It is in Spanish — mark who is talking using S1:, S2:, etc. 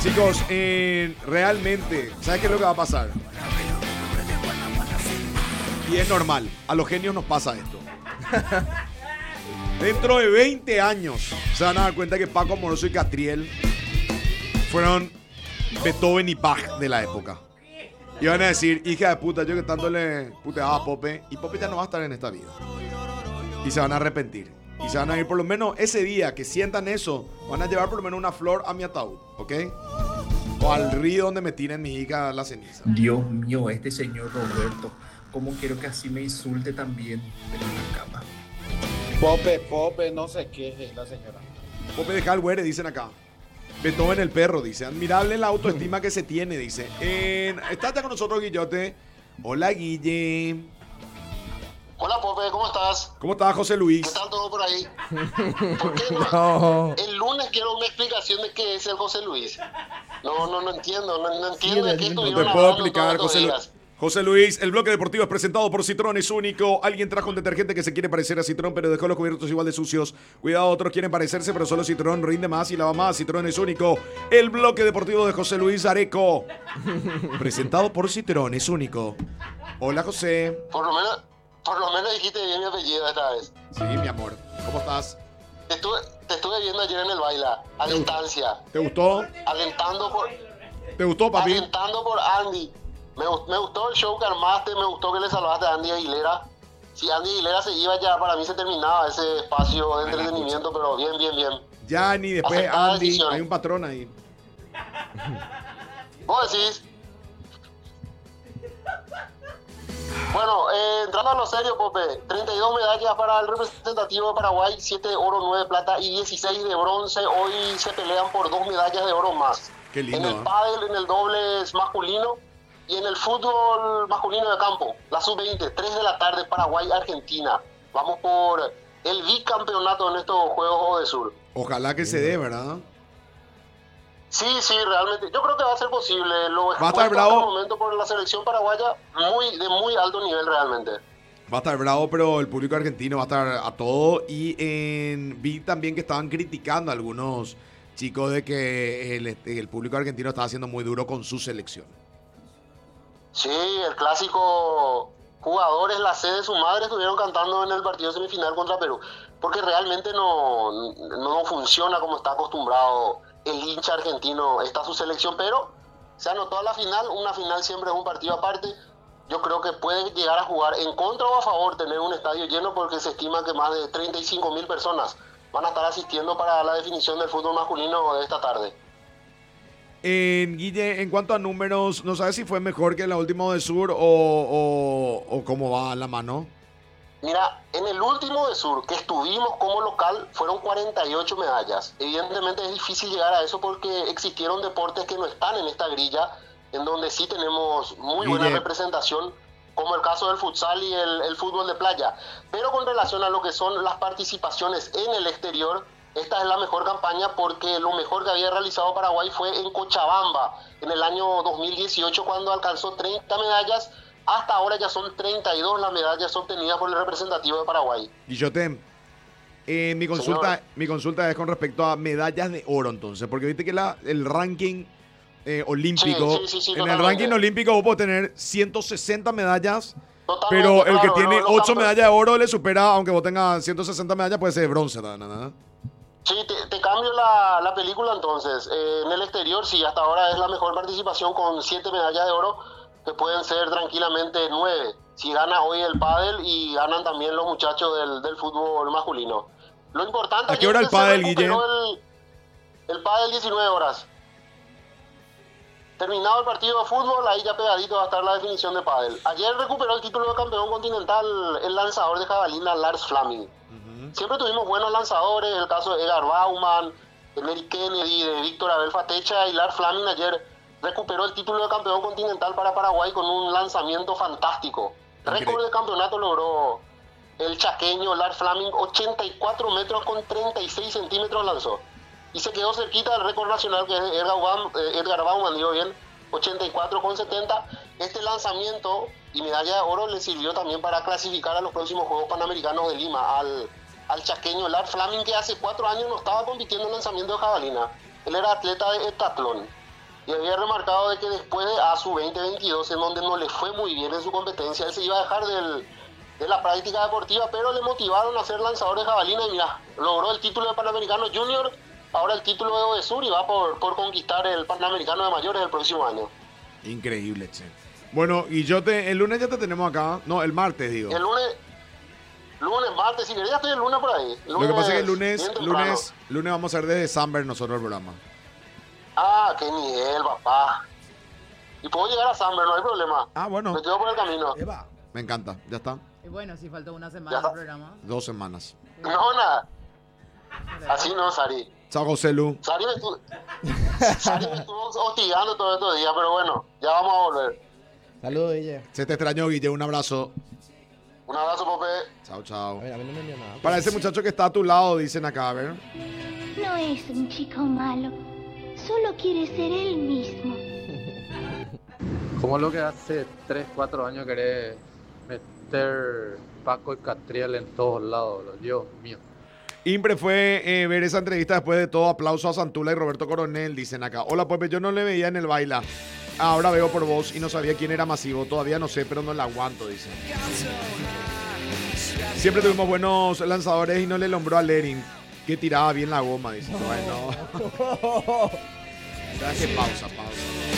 S1: Chicos, realmente, ¿sabes qué es lo que va a pasar? Y es normal, a los genios nos pasa esto. Dentro de 20 años se van a dar cuenta que Paco Amoroso y Catriel fueron Beethoven y Bach de la época. Y van a decir, hija de puta, yo que tanto le puteaba a Pope, y Pope ya no va a estar en esta vida. Y se van a arrepentir. Y se van a ir por lo menos ese día que sientan eso, van a llevar por lo menos una flor a mi ataúd, ¿ok? O al río donde me tiren mi hija la ceniza.
S2: Dios mío, este señor Roberto, ¿cómo quiero que así me insulte también en la cama?
S3: Pope, no se queje la señora.
S1: Pope deja el güere, dicen acá. Beethoven el perro, dice. Admirable la autoestima que se tiene, dice. Está ya con nosotros Guillote. Hola, Guille.
S4: Hola, Pope, ¿cómo estás?
S1: ¿Cómo estás, José Luis?
S4: ¿Qué tal todo por ahí? ¿Por qué no?
S5: No.
S4: El lunes quiero una explicación de qué es el José Luis. No entiendo, no entiendo de qué
S1: No
S4: estuvieron
S1: te puedo
S4: hablando
S1: explicar,
S4: todos
S1: José
S4: estos
S1: Luis.
S4: días.
S1: José Luis, el bloque deportivo es presentado por Citrón, es único. Alguien trajo un detergente que se quiere parecer a Citrón, pero dejó los cubiertos igual de sucios. Cuidado, otros quieren parecerse, pero solo Citrón rinde más y lava más. Citrón es único. El bloque deportivo de José Luis Areco. Presentado por Citrón, es único. Hola, José.
S4: Por lo menos dijiste bien mi apellido esta vez.
S1: Sí, mi amor. ¿Cómo estás?
S4: Te estuve viendo ayer en el baile, a distancia.
S1: ¿Te gustó?
S4: Alentando
S1: papi?
S4: Alentando por Andy. Me gustó el show que armaste, me gustó que le salvaste a Andy Aguilera. Si Andy Aguilera se iba ya, para mí se terminaba ese espacio de entretenimiento, pero bien.
S1: Ya, ni después
S4: Aceptada
S1: Andy.
S4: decisión.
S1: Hay un patrón ahí.
S4: ¿Vos decís? Bueno, entrando a lo serio, Pope, 32 medallas para el representativo de Paraguay, 7 de oro, 9 de plata y 16 de bronce. Hoy se pelean por 2 medallas de oro más.
S1: Qué lindo,
S4: En el pádel, en el dobles masculino y en el fútbol masculino de campo, la sub-20, 3 de la tarde, Paraguay-Argentina. Vamos por el bicampeonato en estos Juegos de Sur.
S1: Ojalá que se dé, ¿verdad?
S4: Sí, realmente. Yo creo que va a ser posible. Lo
S1: Va a estar
S4: expuesto
S1: bravo.
S4: hasta el momento por la selección paraguaya, de muy alto nivel realmente.
S1: Va a estar bravo, pero el público argentino va a estar a todo. Y vi también que estaban criticando a algunos chicos de que el público argentino estaba siendo muy duro con su selección.
S4: Sí, el clásico jugadores, la sede de su madre, estuvieron cantando en el partido semifinal contra Perú. Porque realmente no funciona como está acostumbrado el hincha argentino. Está su selección, pero se anotó a la final. Una final siempre es un partido aparte. Yo creo que puede llegar a jugar en contra o a favor tener un estadio lleno, porque se estima que más de 35.000 personas van a estar asistiendo para la definición del fútbol masculino de esta tarde.
S1: Guille, en cuanto a números, ¿no sabes si fue mejor que en la última de Sur o cómo va la mano?
S4: Mira, en el último de Sur que estuvimos como local fueron 48 medallas. Evidentemente es difícil llegar a eso porque existieron deportes que no están en esta grilla, en donde sí tenemos muy buena representación, como el caso del futsal y el fútbol de playa. Pero con relación a lo que son las participaciones en el exterior, esta es la mejor campaña, porque lo mejor que había realizado Paraguay fue en Cochabamba en el año 2018, cuando alcanzó 30 medallas. Hasta ahora ya son 32 las medallas obtenidas por el representativo de Paraguay.
S1: Guillote, mi consulta es con respecto a medallas de oro, entonces, porque viste que el ranking olímpico,
S4: Sí,
S1: en
S4: totalmente.
S1: el ranking olímpico vos podés tener 160 medallas,
S4: Totalmente,
S1: pero el que
S4: claro,
S1: tiene
S4: los
S1: 8
S4: campeones.
S1: medallas de oro le supera, aunque vos tengas 160 medallas, puede ser de bronce. ¿no?
S4: Sí, te cambio la película entonces. En el exterior sí, hasta ahora es la mejor participación con 7 medallas de oro, que pueden ser tranquilamente 9. Si gana hoy el pádel y ganan también los muchachos del fútbol masculino. Lo importante
S1: ¿A qué hora
S4: es
S1: el
S4: que se
S1: pádel,
S4: recuperó el pádel 19 horas. Terminado el partido de fútbol, ahí ya pegadito va a estar la definición de pádel. Ayer recuperó el título de campeón continental el lanzador de jabalina Lars Flaming. Siempre tuvimos buenos lanzadores, el caso de Edgar Bauman, de Mary Kennedy, de Víctor Abel Fatecha, y Lars Flaming ayer recuperó el título de campeón continental para Paraguay con un lanzamiento fantástico. Récord de campeonato logró el chaqueño Lars Flaming, 84 metros con 36 centímetros lanzó. Y se quedó cerquita del récord nacional, que es Edgar Bauman, digo bien, 84 con 70. Este lanzamiento y medalla de oro le sirvió también para clasificar a los próximos Juegos Panamericanos de Lima al chaqueño Lars Flaming, que hace 4 años no estaba compitiendo en lanzamiento de jabalina. Él era atleta de heptatlón. y había remarcado de que después de ASU 2022, en donde no le fue muy bien en su competencia, él se iba a dejar de la práctica deportiva, pero le motivaron a ser lanzador de jabalina y mira, logró el título de Panamericano Junior, ahora el título de OESUR y va por conquistar el Panamericano de Mayores el próximo año.
S1: Increíble, che. Bueno, y el lunes ya te tenemos acá. No, el martes, digo.
S4: El lunes, martes, si querés, ya estoy el lunes por ahí.
S1: Lo que pasa es que el
S4: bien temprano.
S1: lunes vamos a hacer desde Samber nosotros el programa.
S4: Ah, qué nivel, papá. Y puedo llegar a Samber, no hay problema.
S1: Ah, bueno.
S4: Me quedo por el camino.
S1: Eva. Me encanta, ya está.
S5: Y bueno, si falta una
S4: Ya
S5: semana
S4: está.
S5: del programa.
S1: 2 semanas.
S4: No, nada. Así no, Sari.
S1: Chao, José Lu.
S4: Sari me estuvo hostigando todos estos días, pero bueno, ya vamos a volver.
S6: Saludos, Guille.
S1: Se te extrañó, Guille. Un abrazo.
S4: Un abrazo, Pope.
S1: Chao, chao.
S6: A ver, a mí no me envió nada.
S1: Para ese muchacho que está a tu lado, dicen acá, a ver.
S7: No es un chico malo, solo quiere ser él mismo.
S8: Como lo que hace 3, 4 años querés meter Paco y Catriel en todos lados, Dios mío.
S1: Impre fue ver esa entrevista después de todo. Aplauso a Santula y Roberto Coronel, dicen acá. Hola, Pepe, yo no le veía en el baila. Ahora veo por vos y no sabía quién era Masivo. Todavía no sé, pero no la aguanto, dicen. Siempre tuvimos buenos lanzadores y no le lombró a Lerin, que tiraba bien la goma, dicen. Bueno. ¿Sabes qué? Pausa.